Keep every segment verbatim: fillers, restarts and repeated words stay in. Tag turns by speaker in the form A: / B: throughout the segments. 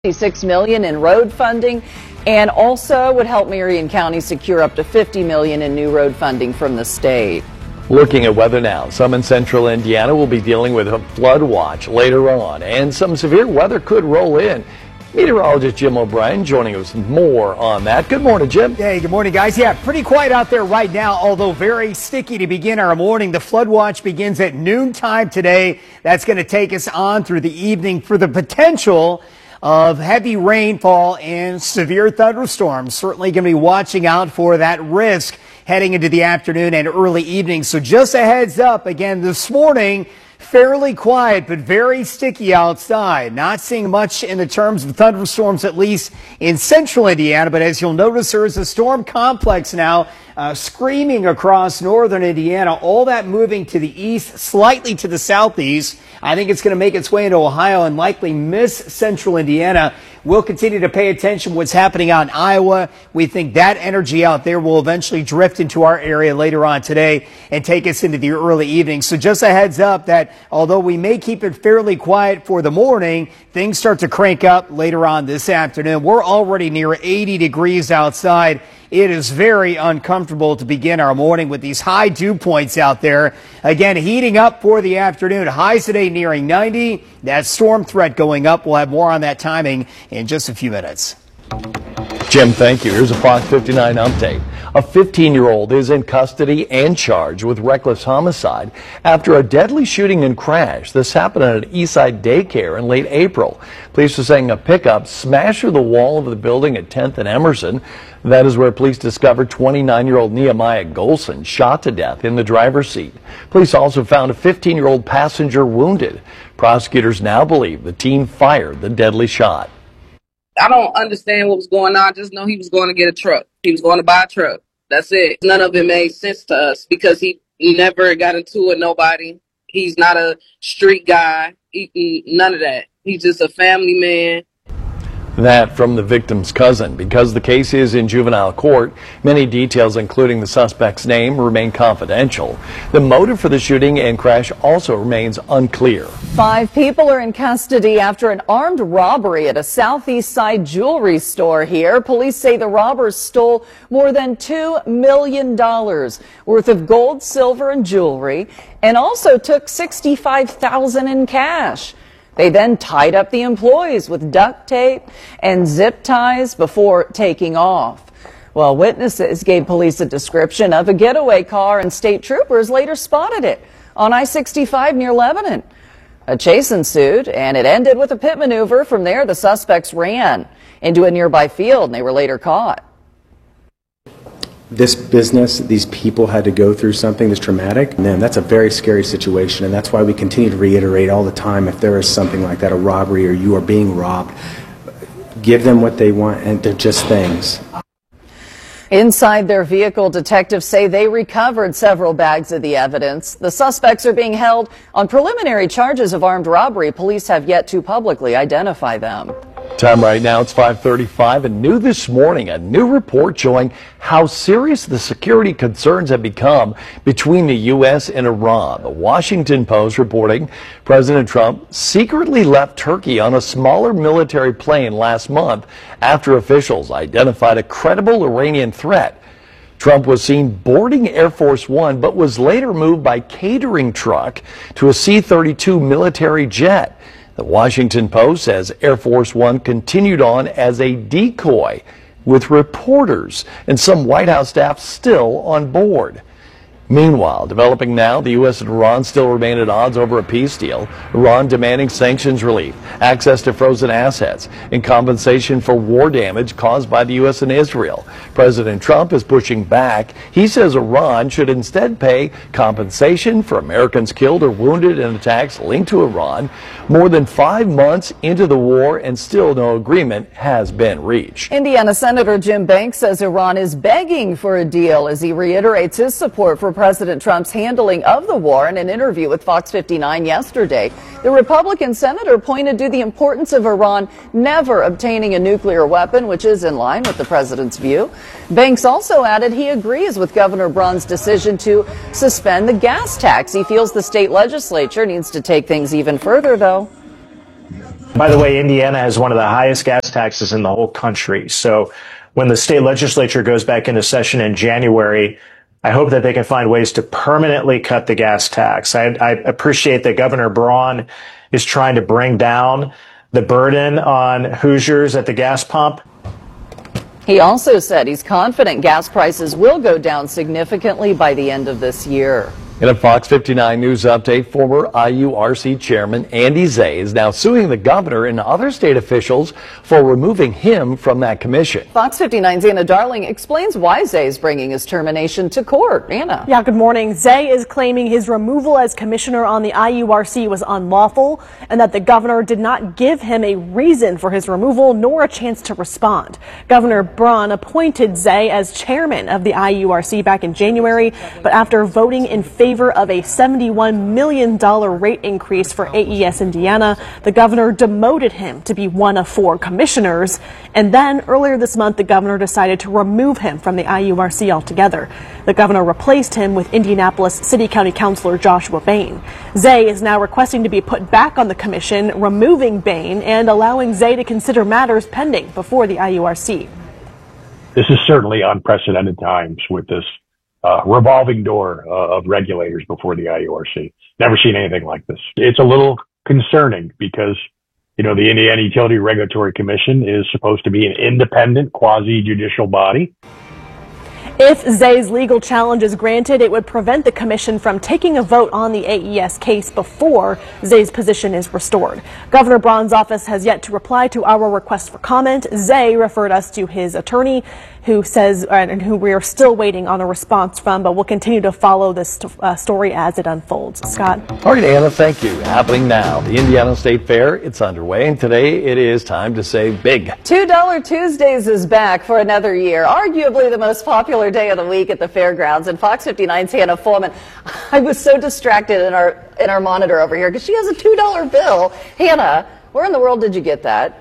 A: six million dollars in road funding, and also would help Marion County secure up to fifty million dollars in new road funding from the state.
B: Looking at weather now, some in central Indiana will be dealing with a flood watch later on, and some severe weather could roll in. Meteorologist Jim O'Brien joining us more on that. Good morning, Jim.
C: Hey, good morning, guys. Yeah, pretty quiet out there right now, although very sticky to begin our morning. The flood watch begins at noontime today. That's going to take us on through the evening for the potential of heavy rainfall and severe thunderstorms. Certainly going to be watching out for that risk heading into the afternoon and early evening. So just a heads up, again, this morning, fairly quiet, but very sticky outside. Not seeing much in the terms of thunderstorms, at least in central Indiana. But as you'll notice, there is a storm complex now uh, screaming across northern Indiana. All that moving to the east, slightly to the southeast. I think it's going to make its way into Ohio and likely miss central Indiana. We'll continue to pay attention to what's happening out in Iowa. We think that energy out there will eventually drift into our area later on today and take us into the early evening. So just a heads up that although we may keep it fairly quiet for the morning, things start to crank up later on this afternoon. We're already near eighty degrees outside. It is very uncomfortable to begin our morning with these high dew points out there. Again, heating up for the afternoon. Highs today nearing ninety. That storm threat going up. We'll have more on that timing in just a few minutes.
B: Jim, thank you. Here's a Fox fifty-nine update. A fifteen-year-old is in custody and charged with reckless homicide after a deadly shooting and crash. This happened at an Eastside daycare in late April. Police are saying a pickup smashed through the wall of the building at tenth and Emerson. That is where police discovered twenty-nine-year-old Nehemiah Golson shot to death in the driver's seat. Police also found a fifteen-year-old passenger wounded. Prosecutors now believe the teen fired the deadly shot.
D: I don't understand what was going on. I just know he was going to get a truck. He was going to buy a truck. That's it. None of it made sense to us because he, he never got into it with nobody. He's not a street guy. He, he, none of that. He's just a family man.
B: That from the victim's cousin. Because the case is in juvenile court, many details, including the suspect's name, remain confidential. The motive for the shooting and crash also remains unclear.
A: Five people are in custody after an armed robbery at a southeast side jewelry store here. Police say the robbers stole more than two million dollars worth of gold, silver, and jewelry, and also took sixty-five thousand dollars in cash. They then tied up the employees with duct tape and zip ties before taking off. Well, witnesses gave police a description of a getaway car, and state troopers later spotted it on I sixty-five near Lebanon. A chase ensued, and it ended with a pit maneuver. From there, the suspects ran into a nearby field, and they were later caught.
E: This business, these people had to go through something that's traumatic, and then that's a very scary situation, and that's why we continue to reiterate all the time, if there is something like that, a robbery, or you are being robbed, give them what they want, and they're just things.
A: Inside their vehicle, detectives say they recovered several bags of the evidence. The suspects are being held on preliminary charges of armed robbery. Police have yet to publicly identify them.
B: Time right now, it's five thirty-five, and new this morning, a new report showing how serious the security concerns have become between the U S and Iran. The Washington Post reporting President Trump secretly left Turkey on a smaller military plane last month after officials identified a credible Iranian threat. Trump was seen boarding Air Force One, but was later moved by catering truck to a C thirty-two military jet. The Washington Post says Air Force One continued on as a decoy with reporters and some White House staff still on board. Meanwhile, developing now, the U S and Iran still remain at odds over a peace deal. Iran demanding sanctions relief, access to frozen assets, and compensation for war damage caused by the U S and Israel. President Trump is pushing back. He says Iran should instead pay compensation for Americans killed or wounded in attacks linked to Iran. More than five months into the war, and still no agreement has been reached.
A: Indiana Senator Jim Banks says Iran is begging for a deal as he reiterates his support for President Trump's handling of the war. In an interview with Fox fifty-nine yesterday, the Republican senator pointed to the importance of Iran never obtaining a nuclear weapon, which is in line with the president's view. Banks also added he agrees with Governor Braun's decision to suspend the gas tax. He feels the state legislature needs to take things even further, though.
F: By the way, Indiana has one of the highest gas taxes in the whole country. So when the state legislature goes back into session in January, I hope that they can find ways to permanently cut the gas tax. I, I appreciate that Governor Braun is trying to bring down the burden on Hoosiers at the gas pump.
A: He also said he's confident gas prices will go down significantly by the end of this year.
B: In a Fox fifty-nine News update, former I U R C chairman Andy Zay is now suing the governor and other state officials for removing him from that commission.
A: Fox fifty-nine's Anna Darling explains why Zay is bringing his termination to court. Anna.
G: Yeah, good morning. Zay is claiming his removal as commissioner on the I U R C was unlawful and that the governor did not give him a reason for his removal nor a chance to respond. Governor Braun appointed Zay as chairman of the I U R C back in January, but after voting in favor of a seventy-one million dollars rate increase for A E S Indiana, the governor demoted him to be one of four commissioners. And then earlier this month, the governor decided to remove him from the I U R C altogether. The governor replaced him with Indianapolis City County Councilor Joshua Bain. Zay is now requesting to be put back on the commission, removing Bain and allowing Zay to consider matters pending before the I U R C.
H: This is certainly unprecedented times with this Uh, revolving door uh, of regulators before the I U R C. Never seen anything like this. It's a little concerning because, you know, the Indiana Utility Regulatory Commission is supposed to be an independent quasi-judicial body.
G: If Zay's legal challenge is granted, it would prevent the commission from taking a vote on the A E S case before Zay's position is restored. Governor Braun's office has yet to reply to our request for comment. Zay referred us to his attorney, who says, and who we are still waiting on a response from, but we'll continue to follow this uh, story as it unfolds. Scott.
B: All right, Anna, thank you. Happening now, the Indiana State Fair, it's underway, and today it is time to save big.
A: two dollar Tuesdays is back for another year, arguably the most popular day of the week at the fairgrounds. And Fox fifty-nine's Hannah Foreman, I was so distracted in our in our monitor over here because she has a two dollar bill. Hannah, where in the world did you get that?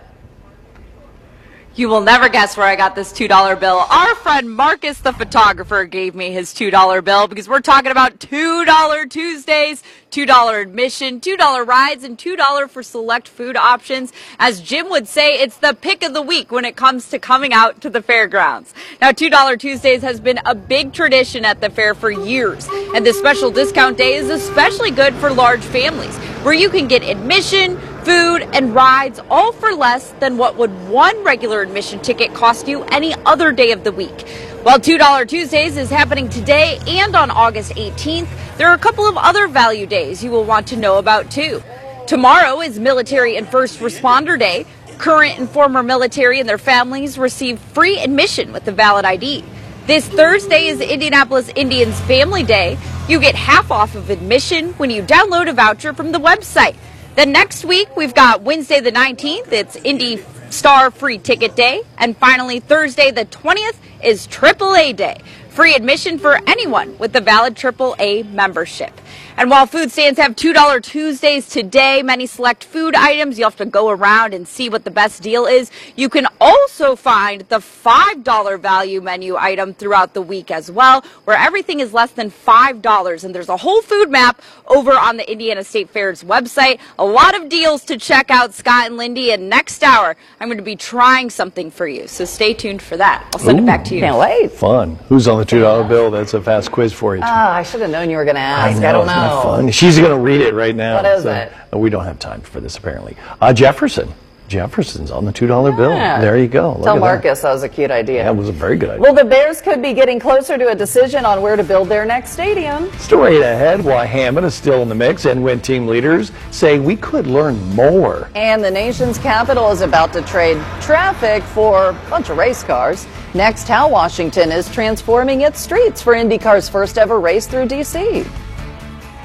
I: You will never guess where I got this two dollar bill. Our friend Marcus, the photographer, gave me his two dollar bill because we're talking about two dollar Tuesdays, two dollar admission, two dollar rides, and two dollars for select food options. As Jim would say, it's the pick of the week when it comes to coming out to the fairgrounds. Now, two dollar Tuesdays has been a big tradition at the fair for years, and this special discount day is especially good for large families, where you can get admission, food, and rides all for less than what would one regular admission ticket cost you any other day of the week. While two dollar Tuesdays is happening today and on August eighteenth, there are a couple of other value days you will want to know about too. Tomorrow is Military and First Responder Day. Current and former military and their families receive free admission with a valid I D. This Thursday is Indianapolis Indians Family Day. You get half off of admission when you download a voucher from the website. Then next week, we've got Wednesday the nineteenth, it's Indy Star Free Ticket Day. And finally, Thursday the twentieth is triple A Day. Free admission for anyone with a valid triple A membership. And while food stands have two dollar Tuesdays today, many select food items, you have to go around and see what the best deal is. You can also find the five dollar value menu item throughout the week as well, where everything is less than five dollars. And there's a whole food map over on the Indiana State Fair's website. A lot of deals to check out, Scott and Lindy. And next hour, I'm going to be trying something for you. So stay tuned for that. I'll send
B: Ooh,
I: it back to you.
A: Can't wait.
B: Fun. Who's on the two dollar bill? That's a fast quiz for you.
A: Ah, I should have known you were going to ask. I,
B: know,
A: don't
B: isn't
A: know.
B: that fun? She's going to read it right now.
A: What is
B: so,
A: it?
B: uh, We don't have time for this, apparently. Uh, Jefferson. Jefferson's on the two dollar
A: Yeah.
B: bill. There you go. Look
A: Tell
B: at
A: Marcus
B: that.
A: that was a cute idea.
B: That was a very good idea.
A: Well, the Bears could be getting closer to a decision on where to build their next stadium.
B: Story ahead, while Hammond is still in the mix, and when team leaders say we could learn more.
A: And the nation's capital is about to trade traffic for a bunch of race cars. Next, how Washington is transforming its streets for IndyCar's first ever race through D C